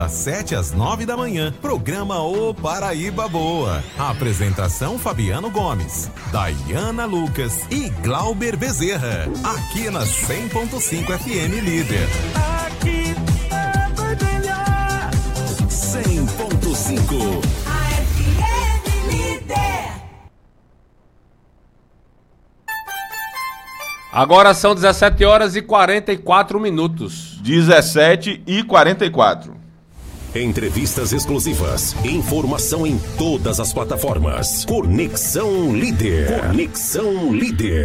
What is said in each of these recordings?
Das 7 às 9 da manhã, programa O Paraíba Boa. Apresentação Fabiano Gomes, Daiana Lucas e Glauber Bezerra. Aqui na 100.5 FM Líder. Aqui vai brilhar. 100.5 A FM Líder. Agora são 17 horas e 44 minutos. 17h44. Entrevistas exclusivas, informação em todas as plataformas. Conexão Líder. Conexão Líder.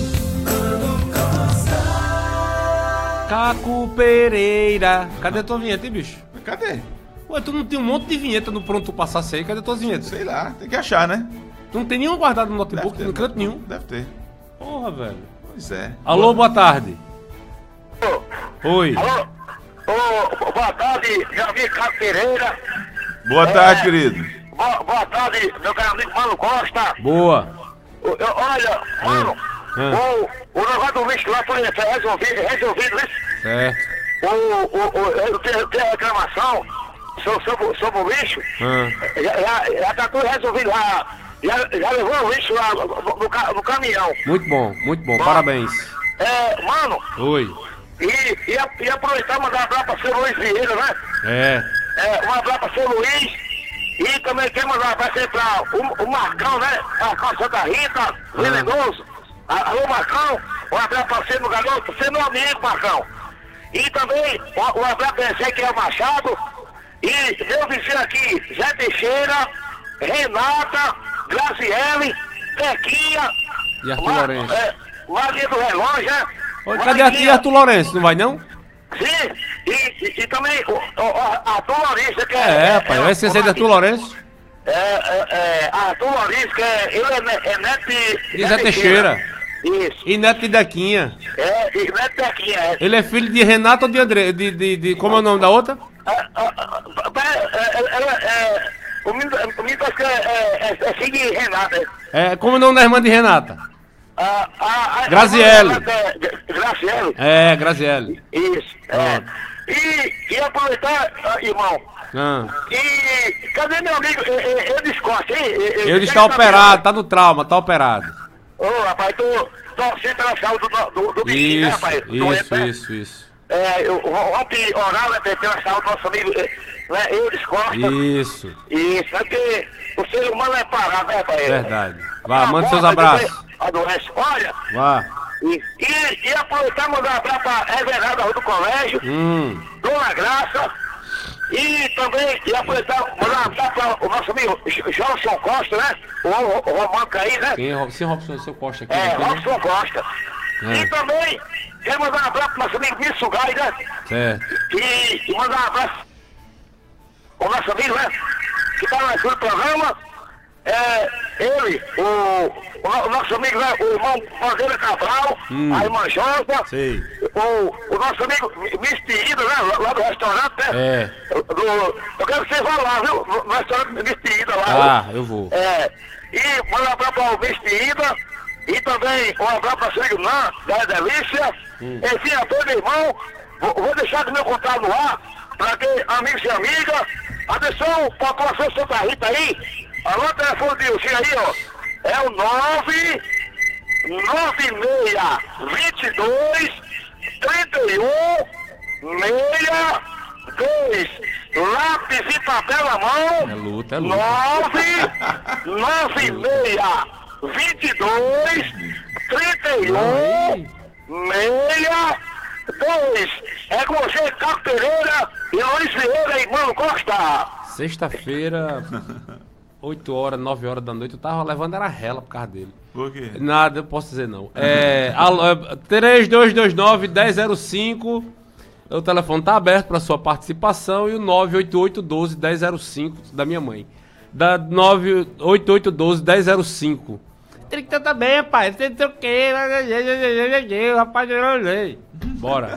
Caco Pereira. Cadê tua vinheta, hein, bicho? Cadê? Ué, tu não tem um monte de vinheta no Pronto Passasse aí? Cadê tuas vinhetas? Sei lá, tem que achar, né? Tu não tem nenhuma guardada no notebook, no canto nenhum? Deve ter. Porra, velho. Pois é. Alô, boa tarde. Oi. Alô? Boa tarde, meu amigo Caco Pereira. Boa tarde, querido. Boa tarde, meu caro amigo Mano Costa. Boa. Olha, mano, o negócio do lixo lá foi resolvido, isso? Certo. Eu tenho reclamação sobre o lixo. Já tá tudo resolvido lá. Já levou o lixo lá no caminhão. Muito bom, parabéns. Mano. Oi. E aproveitar e mandar um abraço pra seu Luiz Vieira, né? Um abraço pra seu Luiz. E também quer mandar um abraço aí pra o Marcão, né? Marcão Santa Rita, venenoso. Alô, Marcão. Um abraço pra você, meu garoto. Você é meu amigo, Marcão. E também um abraço pra você, que é o Machado. E meu vizinho aqui, Zé Teixeira, Renata, Graziele, Tequinha. E Arthur Lourenço. Maria do Relógio, né? Oi, cadê aqui Arthur Lourenço? Não vai, não? Sim, e também Arthur Lourenço, que rapaz, vai esquecer de Arthur Lourenço? Arthur Lourenço, que ele é neto de Zé Teixeira. Isso. E neto de Dequinha. E neto de Dequinha, Ele é filho de Renato ou de André? Como é o nome da outra? O menino parece que é filho de Renata. Como é o nome da irmã de Renata? Graziele. Graziele. Graziele. Isso. E aproveitar, irmão. E cadê meu amigo Eudes Costa, hein? Ele está operado, tá no trauma, tá operado. Ô, rapaz, tô torcendo pela saúde do bichinho, né, rapaz? Isso. Ontem orava pela saúde do nosso amigo Eudes Costa. Isso, é porque o ser humano é parado, né, rapaz? Verdade. Vá, manda seus abraços. Adoece. Olha. Vá. E aproveitar e mandar um abraço pra Everalda do Colégio, Dona Graça, e também aproveitar e mandar um abraço para o nosso amigo Jolson Costa, né? O romântico aí, né? Sim, Robson, seu Costa aqui. Robson Costa. E também quero mandar um abraço pro nosso amigo Missugai, né? Certo. E mandar um abraço pro nosso amigo, né? Que tá no programa. Ele, o nosso amigo, né, o irmão Bandeira Cabral, a irmã Josa, o nosso amigo Mistiída, né, lá do restaurante, né? Eu quero que você vá lá, viu? No restaurante Mistiída lá. Eu vou. E manda um abraço para o Mistiída, e também um abraço para o seu irmão, da Delícia. Enfim, a todo irmão, vou deixar aqui meu contato no ar, para que amigos e amigas, atenção, população Santa Rita aí. Alô, telefone de Ilcinho aí, ó. É o 996-22-31-62. Lápis e papel na mão. É luta. 996-22-31-62. É com você, Caco Pereira e Luiz Vieira e Mano Costa. Sexta-feira, 8 horas, 9 horas da noite, eu tava levando era rela por causa dele. Por quê? Nada, eu posso dizer não. 3229-1005, o telefone tá aberto para sua participação, e o 988-12-1005 da minha mãe. Da 988-12-1005. Tem que ter também, rapaz. Tem que ter o quê? Rapaz, bora.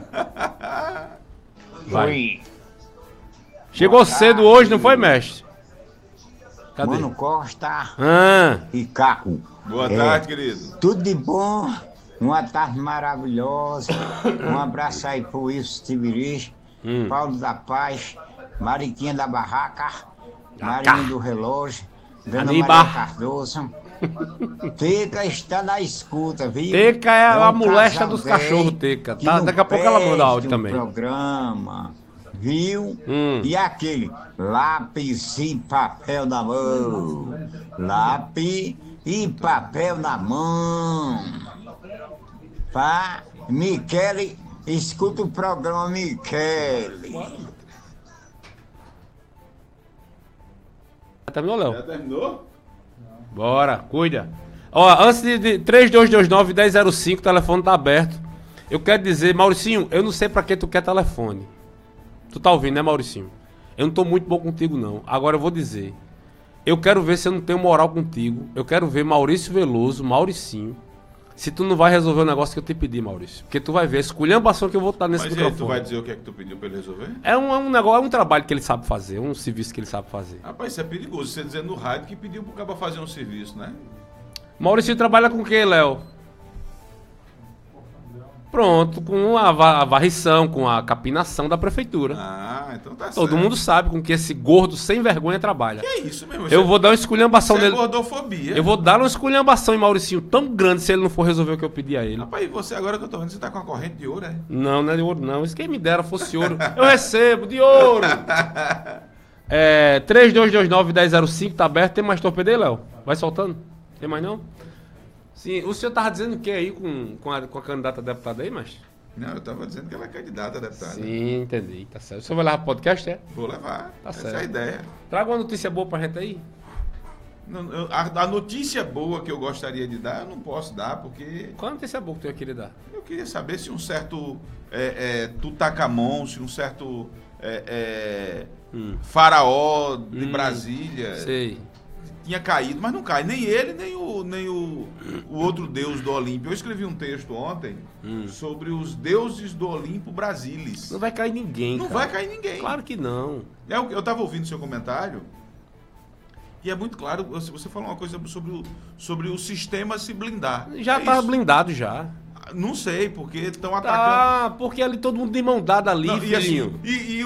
Vai. Chegou cedo hoje, não foi, mestre? Cadê? Mano Costa Ah. e Caco. Boa tarde, querido. Tudo de bom, uma tarde maravilhosa. Um abraço aí pro Wilson Tibiriz, Paulo da Paz, Mariquinha da Barraca, Marinho do Relógio, Dona Aníbal. Maria Cardoso. Teca está na escuta, viu? Teca é a um molesta casal dos velho cachorros, Teca. que Tá, não daqui a pouco ela manda áudio perde um também. Programa, viu? Hum. E aquele lápis e papel na mão. Lápis e papel na mão. Pá, Michele, escuta o programa Michele. Terminou, Léo? Já terminou? Bora, cuida. Ó, antes de 3229-1005, o telefone tá aberto. Eu quero dizer, Mauricinho, eu não sei pra que tu quer telefone. Tu tá ouvindo, né, Mauricinho? Eu não tô muito bom contigo, não. Agora eu vou dizer. Eu quero ver se eu não tenho moral contigo. Eu quero ver Maurício Veloso, Mauricinho. Se tu não vai resolver o negócio que eu te pedi, Maurício. Porque tu vai ver a esculhambação que eu vou estar nesse Mas e aí, microfone. tu vai dizer o que é que tu pediu pra ele resolver? É um negócio, é um trabalho que ele sabe fazer, um serviço que ele sabe fazer. Rapaz, isso é perigoso. Você dizendo no rádio que pediu pro cara fazer um serviço, né? Maurício trabalha com o que, Léo? Pronto, com a varrição, com a capinação da prefeitura. Ah, então tá certo. Todo mundo sabe com que esse gordo sem vergonha trabalha. Que é isso mesmo? Eu vou dar uma esculhambação Isso é nele. gordofobia. Eu vou dar uma esculhambação em Mauricinho tão grande se ele não for resolver o que eu pedi a ele. Rapaz, e você agora que eu tô vendo, você tá com uma corrente de ouro, é? Não, não é de ouro, não. Isso quem me dera fosse ouro. Eu recebo de ouro. 3229-1005, tá aberto. Tem mais torpedeio, Léo? Vai soltando? Tem mais não? Sim, o senhor tava dizendo o que aí com a candidata a deputada aí, mas? Não, eu tava dizendo que ela é candidata a deputada. Sim, entendi, tá certo. O senhor vai levar pro podcast, é? Vou levar. Tá Essa certo. é a ideia. Traga uma notícia boa pra gente aí. A notícia boa que eu gostaria de dar, eu não posso dar, porque Qual a notícia boa que tu ia querer dar? eu queria saber se um certo Tutankhamon, se um certo faraó de Brasília Sei. tinha caído, mas não cai. Nem ele, nem o outro deus do Olimpo. Eu escrevi um texto ontem sobre os deuses do Olimpo Brasilis. Não vai cair ninguém, Não cara. vai cair ninguém. Claro que não. Eu estava ouvindo seu comentário e é muito claro, você falou uma coisa sobre o sistema se blindar. Já É tá isso. blindado já. Não sei, porque estão atacando. Tá, porque ali todo mundo de mão dada ali, Não, filhinho. e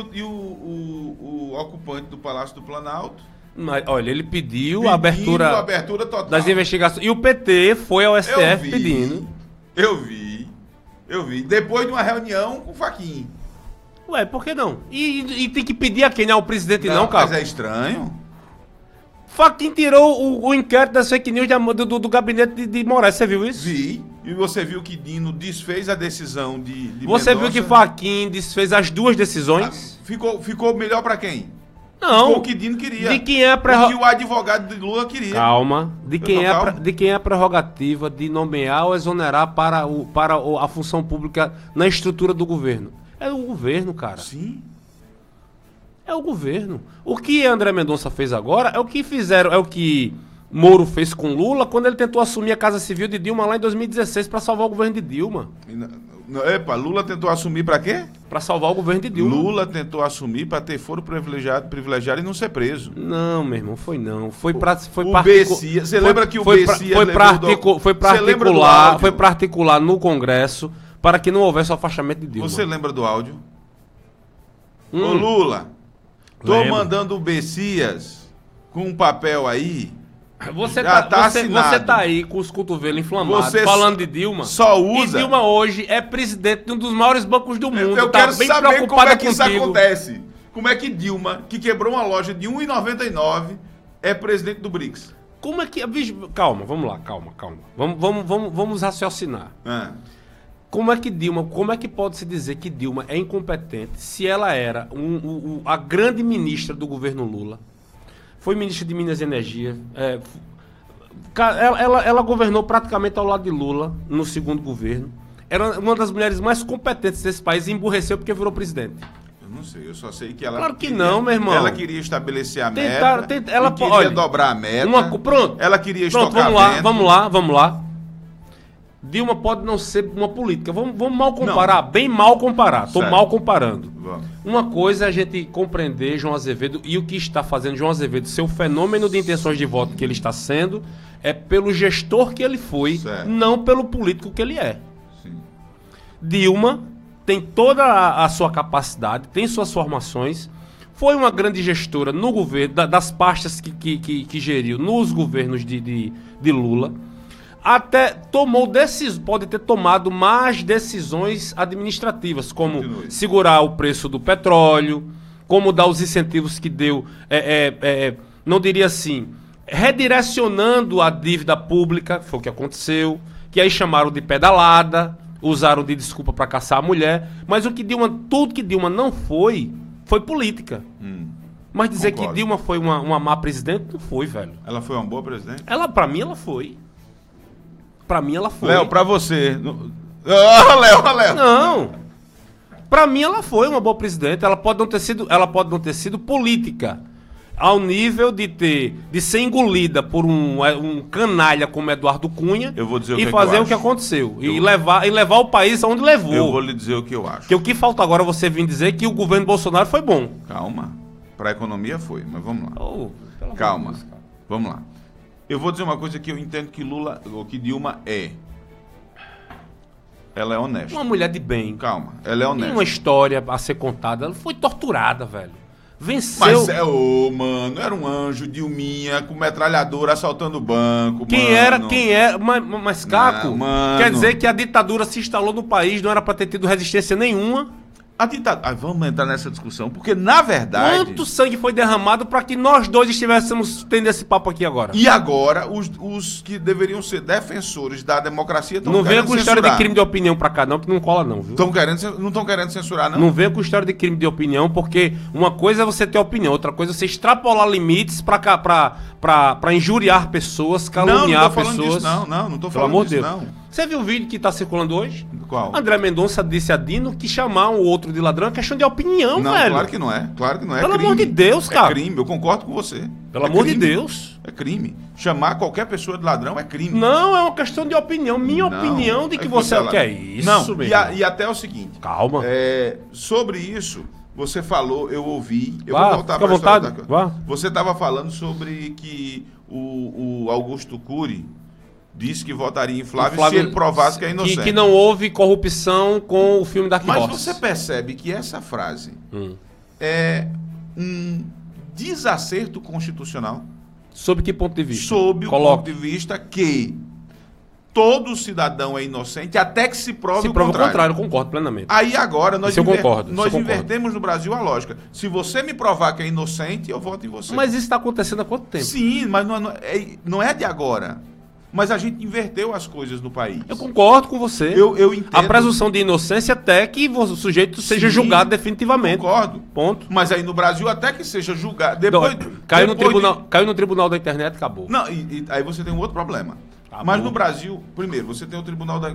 o ocupante do Palácio do Planalto Mas, olha, ele pediu pedindo a abertura total. das investigações. E o PT foi ao STF pedindo. Eu vi. Depois de uma reunião com o Fachin. Ué, por que não? E tem que pedir a quem? Não, ao presidente não, cara. Mas é estranho. Fachin tirou o inquérito das fake news do gabinete de Moraes. Você viu isso? Vi. E você viu que Dino desfez a decisão de Você viu Mendonça? que Fachin desfez as duas decisões? Ficou melhor pra quem? Não. Ficou o que Dino queria. De quem é a O que o advogado de Lula queria. Calma. De Eu quem, tô é calmo. de quem é a prerrogativa de nomear ou exonerar para a função pública na estrutura do governo? É o governo, cara. Sim. É o governo. O que André Mendonça fez agora é o que fizeram, é o que Moro fez com Lula quando ele tentou assumir a Casa Civil de Dilma lá em 2016 para salvar o governo de Dilma. Epa, Lula tentou assumir pra quê? Para salvar o governo de Dilma. Lula tentou assumir pra ter foro privilegiado e não ser preso. Não, meu irmão, foi não. Foi para o Bessias, você lembra que o Bessias foi para articular no Congresso para que não houvesse o afastamento de Dilma. Você lembra do áudio? Ô Lula, tô Lembro. mandando o Bessias com um papel aí. Você Já tá assinado. aí com os cotovelos inflamados, Você falando de Dilma. só usa- E Dilma hoje é presidente de um dos maiores bancos do mundo. Eu tá quero bem saber como preocupada é que isso contigo. acontece. Como é que Dilma, que quebrou uma loja de 1,99, é presidente do BRICS? Como é que... Calma, vamos lá, calma. Vamos raciocinar. Como é que pode se dizer que Dilma é incompetente se ela era a grande ministra do governo Lula? Foi ministra de Minas e Energia. Ela governou praticamente ao lado de Lula no segundo governo. Era uma das mulheres mais competentes desse país e emburreceu porque virou presidente. Eu não sei, eu só sei que ela... Claro que não, meu irmão. Ela queria estabelecer a Tentaram- meta, ela e queria olha, dobrar a meta. Pronto. Ela queria Pronto, estocar vamos vento. vamos lá. Dilma pode não ser uma política. Vamos mal comparar, bem mal comparar. Tô Certo. mal comparando. Vamos. Uma coisa é a gente compreender João Azevedo e o que está fazendo João Azevedo, seu fenômeno de intenções de voto que ele está sendo, é pelo gestor que ele foi, Certo. não pelo político que ele é. Sim. Dilma tem toda a sua capacidade, tem suas formações. foi uma grande gestora no governo, das pastas que geriu nos governos de Lula. Até pode ter tomado mais decisões administrativas, como segurar o preço do petróleo, como dar os incentivos que deu, não diria assim, redirecionando a dívida pública, foi o que aconteceu, que aí chamaram de pedalada, usaram de desculpa para caçar a mulher, mas tudo que Dilma não foi política. Mas dizer que Dilma foi uma má presidente, não foi, velho. Ela foi uma boa presidente? Pra mim, ela foi. Pra mim, ela foi. Léo, pra você... Léo. Não. Pra mim, ela foi uma boa presidente. Ela pode não ter sido política. Ao nível de ser engolida por um canalha como Eduardo Cunha. Eu vou dizer e fazer o que aconteceu. E levar o país aonde levou. Eu vou lhe dizer o que eu acho. Porque o que falta agora é você vir dizer que o governo Bolsonaro foi bom. Calma. Pra economia foi, mas vamos lá. Calma. Vamos lá. Eu vou dizer uma coisa que eu entendo que Dilma é. Ela é honesta. Uma mulher de bem. Calma, ela é honesta. Tem uma história a ser contada. Ela foi torturada, velho. Venceu. Mas mano, era um anjo, Dilminha, com metralhadora assaltando o banco. Quem era? Mas Caco, quer dizer que a ditadura se instalou no país, não era pra ter tido resistência nenhuma. Vamos entrar nessa discussão, porque na verdade... Quanto sangue foi derramado para que nós dois estivéssemos tendo esse papo aqui agora? E agora, os que deveriam ser defensores da democracia estão querendo censurar. Não venha com história de crime de opinião pra cá não, que não cola não, viu? Não estão querendo censurar, não? Não venha com história de crime de opinião, porque uma coisa é você ter opinião, outra coisa é você extrapolar limites pra injuriar pessoas, caluniar pessoas. Não tô falando disso, não. Você viu o vídeo que tá circulando hoje? Qual? André Mendonça disse a Dino que chamar um outro de ladrão é questão de opinião, velho. Claro que não é. Pelo amor de Deus, cara. É crime, eu concordo com você. Pelo amor de Deus. É crime. Chamar qualquer pessoa de ladrão é crime. Não, é uma questão de opinião. Minha opinião de que você... Que é isso, não, e até o seguinte. Calma. Sobre isso, você falou, eu ouvi... Eu vou voltar para a vontade. Você estava falando sobre que o Augusto Cury disse que votaria em Flávio se ele provasse que é inocente. Que não houve corrupção com o filme Dark Horse. Mas você percebe que essa frase é um desacerto constitucional? Sob que ponto de vista? Sob o ponto de vista que todo cidadão é inocente até que se prove o contrário. Eu concordo plenamente. Aí agora nós concordo. Invertemos no Brasil a lógica. Se você me provar que é inocente, eu voto em você. Mas isso está acontecendo há quanto tempo? Sim, mas não é de agora. Mas a gente inverteu as coisas no país. Eu concordo com você. Eu entendo. A presunção de inocência até que o sujeito seja julgado definitivamente. Concordo. Ponto. Mas aí no Brasil até que seja julgado. Depois, caiu no tribunal da internet, acabou. Não, aí você tem um outro problema. Mas no Brasil, primeiro, você tem o tribunal da...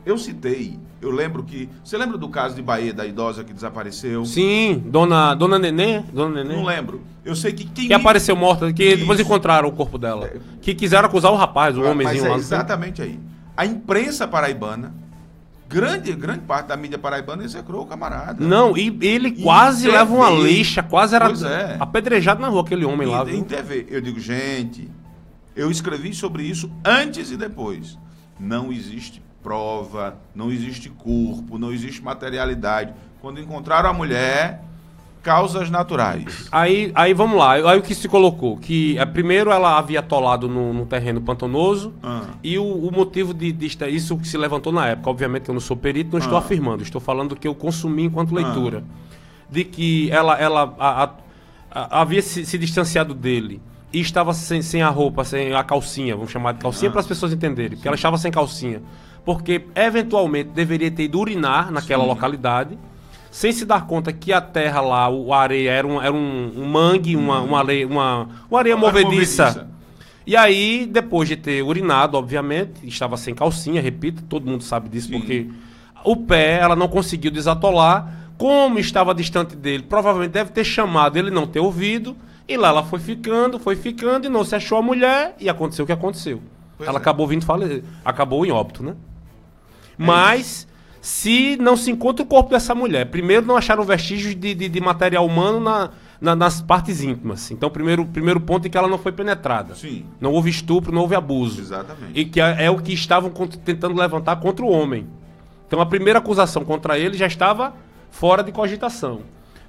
Eu lembro que... Você lembra do caso de Bahia, da idosa que desapareceu? Sim, Dona Nenê? Não lembro. Eu sei que Que apareceu morta, que depois encontraram o corpo dela. Que quiseram acusar o rapaz, o homenzinho lá. Exatamente aí. A imprensa paraibana, grande parte da mídia paraibana execrou o camarada. Não, e ele quase leva uma lixa, quase era apedrejado na rua, aquele homem lá. Em TV, eu digo, gente, eu escrevi sobre isso antes e depois. Não existe prova, não existe corpo, não existe materialidade. Quando encontraram a mulher, causas naturais. Aí vamos lá, aí o que se colocou? Que primeiro ela havia atolado num terreno pantanoso, e o motivo isso que se levantou na época, obviamente eu não sou perito, não estou afirmando, estou falando do que eu consumi enquanto leitura, de que ela havia se distanciado dele e estava sem a roupa, sem a calcinha, vamos chamar de calcinha para as pessoas entenderem, porque ela estava sem calcinha, porque eventualmente deveria ter ido urinar naquela localidade, sem se dar conta que a terra lá, a areia era um mangue, uma areia movediça. E aí, depois de ter urinado, obviamente, estava sem calcinha, repito, todo mundo sabe disso, porque o pé ela não conseguiu desatolar, como estava distante dele, provavelmente deve ter chamado, ele não ter ouvido, e lá ela foi ficando, e não se achou a mulher, e aconteceu o que aconteceu. Ela acabou acabou em óbito, né? Mas, se não se encontra o corpo dessa mulher, primeiro não acharam vestígios de material humano nas partes íntimas. Então, primeiro ponto é que ela não foi penetrada. Sim. Não houve estupro, não houve abuso. Exatamente. E que é o que estavam tentando levantar contra o homem. Então, a primeira acusação contra ele já estava fora de cogitação.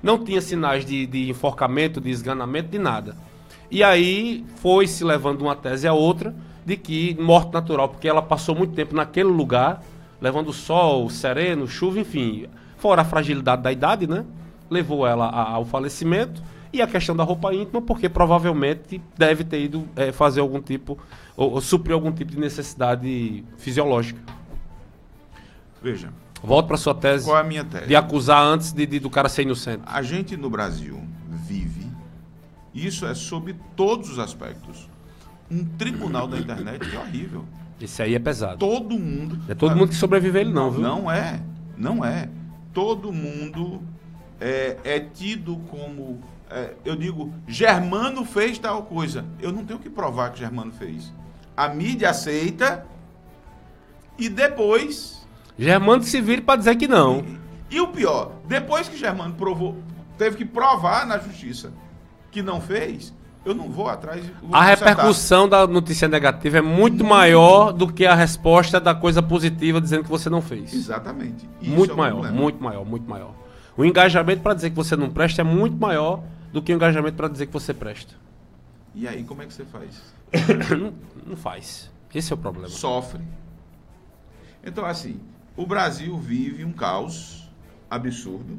Não tinha sinais de enforcamento, de esganamento, de nada. E aí foi se levando uma tese a outra de que morte natural, porque ela passou muito tempo naquele lugar, levando sol, sereno, chuva, enfim. Fora a fragilidade da idade, né? Levou ela ao falecimento. E a questão da roupa íntima, porque provavelmente deve ter ido fazer algum tipo, ou suprir algum tipo de necessidade fisiológica. Veja. Volto para sua tese. Qual é a minha tese? De acusar antes do cara ser inocente. A gente no Brasil vive, isso é sob todos os aspectos, um tribunal da internet que é horrível. Esse aí é pesado. Todo mundo... É todo mundo que sobrevive ele não, viu? Não é. Todo mundo é tido como... eu digo, Germano fez tal coisa. Eu não tenho que provar que Germano fez. A mídia aceita e depois... Germano se vira para dizer que não. E o pior, depois que Germano teve que provar na justiça que não fez, eu não vou atrás... A repercussão da notícia negativa é muito maior do que a resposta da coisa positiva dizendo que você não fez. Exatamente. Isso muito maior, muito maior. O engajamento para dizer que você não presta é muito maior do que o engajamento para dizer que você presta. E aí, como é que você faz? Não faz. Esse é o problema. Sofre. Então, assim, o Brasil vive um caos absurdo.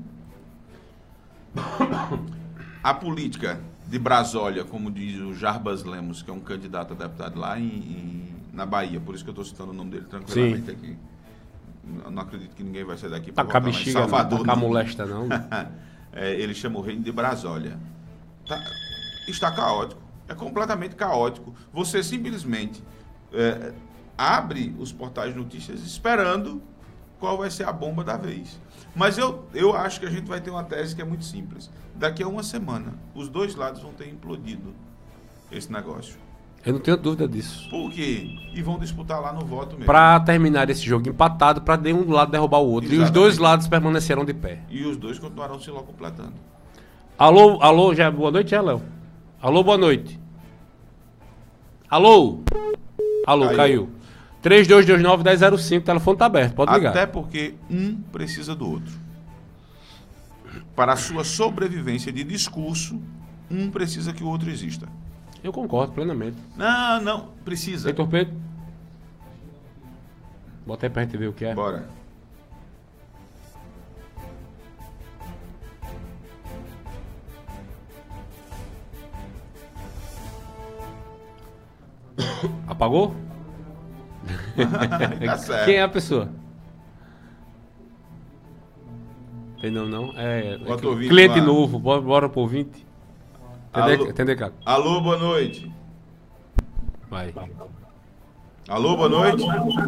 A política de Brasólia, como diz o Jarbas Lemos, que é um candidato a deputado lá na Bahia, por isso que eu estou citando o nome dele tranquilamente aqui. Eu não acredito que ninguém vai sair daqui para votar em Salvador. Não molesta, não. Ele chama o reino de Brasólia. Está caótico. É completamente caótico. Você simplesmente abre os portais de notícias esperando qual vai ser a bomba da vez. Mas eu acho que a gente vai ter uma tese que é muito simples. Daqui a uma semana, os dois lados vão ter implodido esse negócio. Eu não tenho dúvida disso. Por quê? E vão disputar lá no voto mesmo. Pra terminar esse jogo empatado, pra nenhum lado derrubar o outro. Exatamente. E os dois lados permanecerão de pé. E os dois continuarão se completando. Alô, já boa noite, Léo? Alô, boa noite. Alô, caiu. 3229-1005, o telefone tá aberto, pode ligar. Até porque um precisa do outro. Para a sua sobrevivência de discurso, um precisa que o outro exista. Eu concordo plenamente. Não, precisa. Tem torpedo? Bota aí pra gente ver o que é. Bora. Apagou? Tá certo. Quem é a pessoa? Tem não? Cliente novo, bora pro ouvinte. Entender, cara? Alô, boa noite. Vai. Alô, boa noite.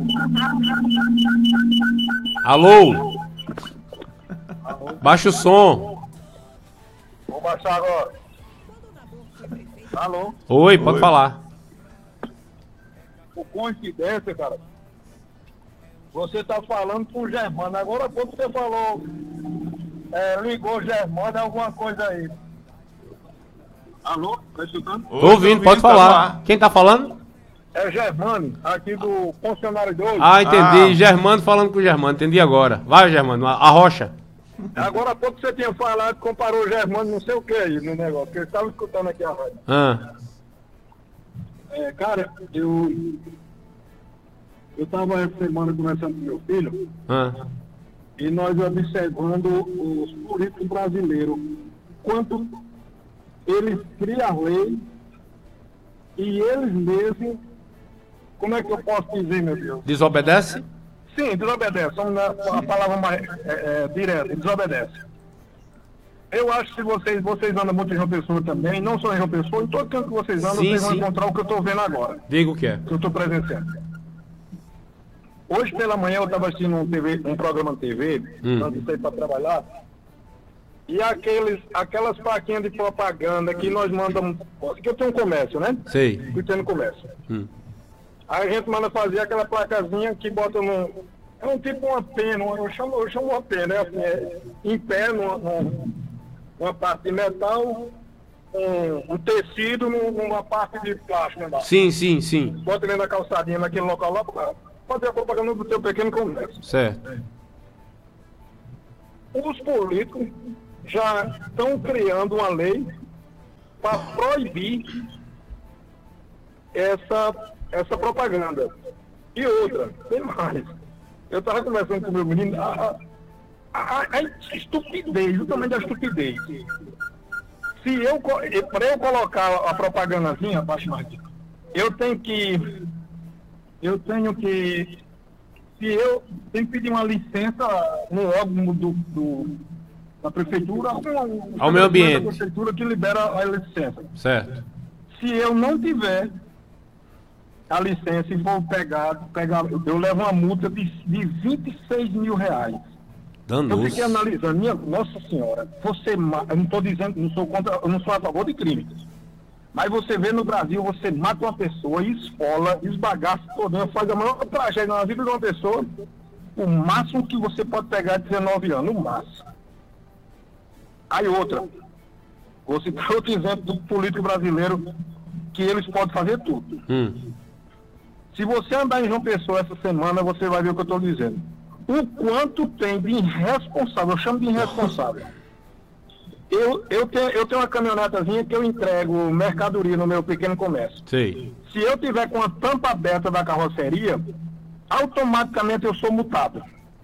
Alô. Baixa o som. Vou baixar agora. Alô? Oi, pode falar. Por coincidência, cara, você tá falando com o Germano. Agora, quando você falou, ligou o Germano, alguma coisa aí. Alô? Tá escutando? Tô ouvindo, pode falar. Quem tá falando? É Germano, aqui do funcionário de hoje. Ah, entendi. Germano falando com o Germano, entendi agora. Vai, Germano, a rocha. Agora, há pouco você tinha falado, comparou o Germano não sei o que aí no negócio, porque eu estava escutando aqui a rádio. Cara, eu tava essa semana conversando com meu filho e nós observando os políticos brasileiros, quanto eles criam lei e eles mesmos, como é que eu posso dizer, meu Deus? Desobedece? Sim, desobedece, a palavra mais direta, desobedece. Eu acho que vocês andam muito em João Pessoa também, não só em João Pessoa, em todo canto que vocês andam, vocês vão encontrar o que eu estou vendo agora. Diga o que é. Que eu estou presenciando. Hoje pela manhã eu estava assistindo um programa de TV, antes de sair para trabalhar, e aquelas plaquinhas de propaganda que nós mandamos, que eu tenho um comércio, né? Sei. Eu tenho um comércio. Aí a gente manda fazer aquela placazinha que bota no... É um tipo uma pena, eu chamo uma pena, né? Assim, em pé, uma parte de metal, um tecido numa parte de plástico. Né? Sim. Bota dentro da calçadinha naquele local lá para fazer a propaganda do seu pequeno comércio. Certo. Os políticos já estão criando uma lei para proibir essa propaganda. E outra, tem mais. Eu estava conversando com o meu menino, a estupidez, justamente a estupidez. Para eu colocar a propagandazinha, eu tenho que pedir uma licença no órgão da prefeitura, ao meio ambiente, da prefeitura que libera a licença. Certo. Se eu não tiver a licença e for pegar, eu levo uma multa de 26 mil reais. Danoso. Eu fiquei analisando, nossa senhora, eu não estou dizendo, eu não sou a favor de crimes. Mas você vê no Brasil, você mata uma pessoa, esfola, esbagaça toda, faz a maior tragédia na vida de uma pessoa. O máximo que você pode pegar é 19 anos, o máximo. Aí outra, vou citar outro exemplo do político brasileiro, que eles podem fazer tudo. Se você andar em João Pessoa essa semana, você vai ver o que eu estou dizendo. O quanto tem de irresponsável, eu chamo de irresponsável. Eu tenho uma caminhonetazinha que eu entrego mercadoria no meu pequeno comércio. Sim. Se eu tiver com a tampa aberta da carroceria, automaticamente eu sou multado.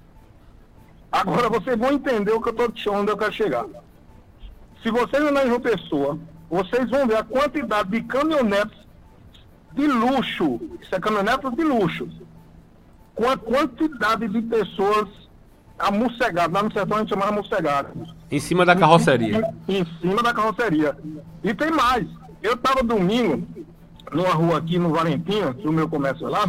Agora vocês vão entender o que eu estou te onde eu quero chegar. Se vocês andarem em João Pessoa, vocês vão ver a quantidade de caminhonetes de luxo. Isso é caminhonetas de luxo. Com a quantidade de pessoas amoscegadas. Lá no sertão a gente chama amoscegadas. Em cima da carroceria. Em cima da carroceria. E tem mais. Eu estava domingo numa rua aqui no Valentim, do meu comércio lá,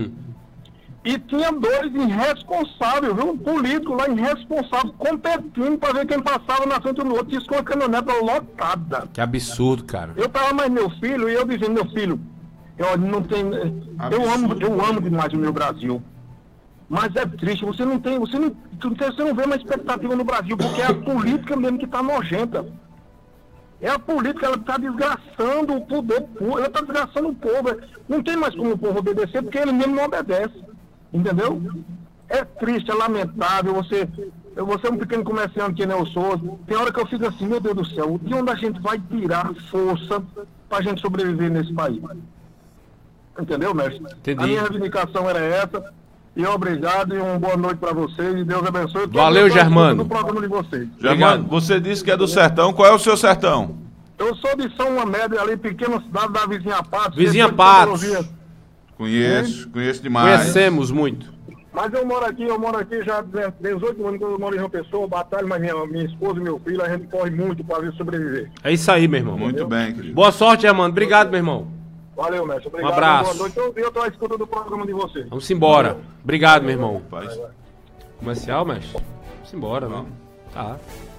e tinha dois irresponsáveis, viu? Um político lá irresponsável, competindo para ver quem passava na frente do outro. Isso com a caminhoneta lotada. Que absurdo, cara. Eu tava mais meu filho e eu dizendo, meu filho, não tem. Eu amo demais o meu Brasil. Mas é triste, você não vê uma expectativa no Brasil, porque é a política mesmo que está nojenta. É a política, ela está desgraçando o poder público, ela está desgraçando o povo. Não tem mais como o povo obedecer, porque ele mesmo não obedece. Entendeu? É triste, é lamentável, você é um pequeno comerciante que nem eu sou. Tem hora que eu fico assim, meu Deus do céu, de onde a gente vai tirar força para a gente sobreviver nesse país? Entendeu, mestre? Entendi. A minha reivindicação era essa. E obrigado e uma boa noite para vocês. E Deus abençoe. Valeu, Germano. No programa de vocês. Germano, você disse que é do sertão. Qual é o seu sertão? Eu sou de São Amédio, ali, pequena cidade da Vizinha Patos. Vizinha Patos. Conheço demais. Conhecemos muito. Mas eu moro aqui já há 18 anos que eu moro em João Pessoa, batalho, mas minha esposa e meu filho, a gente corre muito para sobreviver. É isso aí, meu irmão. Muito bem, querido. Boa sorte, Germano. Obrigado, meu irmão. Valeu, mestre. Obrigado. Um abraço. Boa noite. Eu estou à escuta do programa de vocês. Vamos embora. Obrigado, meu irmão. Paz. Comercial, mestre? Vamos embora, né? Tá.